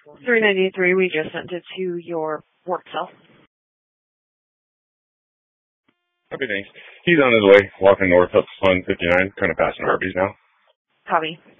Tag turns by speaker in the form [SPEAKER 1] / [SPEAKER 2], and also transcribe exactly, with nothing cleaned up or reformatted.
[SPEAKER 1] three ninety-three, we just sent it to your work cell.
[SPEAKER 2] Copy, thanks. He's on his way, walking north up one fifty-nine, kind of passing Arby's now.
[SPEAKER 1] Copy.